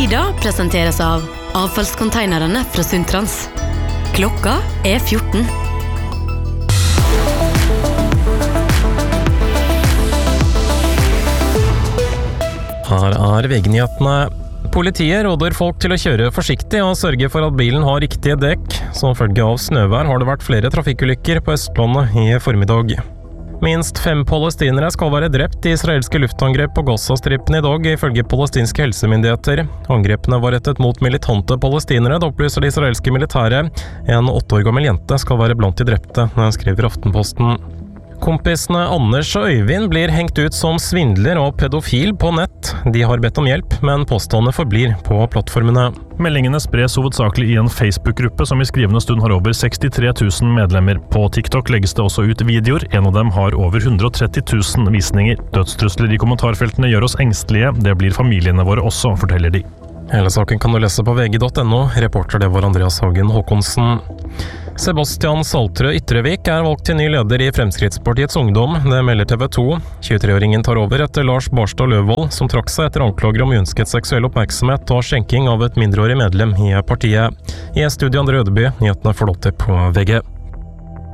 Sida presenteres av avfallskonteinerne fra Suntrans. Klokka 14. Her VG-nyhetene. Politiet råder folk til å kjøre forsiktig og sørge for at bilen har riktige dekk. Som følge av snøvær har det vært flere trafikkulykker på Østlandet i formiddag. Minst 5 palestinere skal være drept i israelske luftangrep på Gaza-strippen i dag, ifølge palestinske helsemyndigheter. Angrepene var rettet mot militante palestinere, det opplyser det israelske militæret. En 8 år gammel jente skal være blant de drepte, skriver Aftenposten. Kompisene Anders og Øyvind blir hengt ut som svindler og pedofil på nett. De har bedt om hjelp, men påstandene forblir på plattformene. Meldingene spres hovedsakelig i en Facebook-gruppe som i skrivende stund har over 63 000 medlemmer. På TikTok legges det også ut videoer, en av dem har over 130 000 visninger. Dødstrusler i kommentarfeltene gjør oss engstelige, det blir familiene våre også, forteller de. Hele saken kan du lese på vg.no, reporter det var Andreas Hagen Håkonsen. Sebastian Saltrø Ytrevik valgt til ny leder i Fremskrittspartiets Ungdom, det melder TV 2. 23-åringen tar over etter Lars Barstad Løvold, som trakk seg etter anklager om uønsket seksuell oppmerksomhet og skjenking av et mindreårig medlem i partiet. I studio Andre Ødeby, nyhetene får lov til på VG.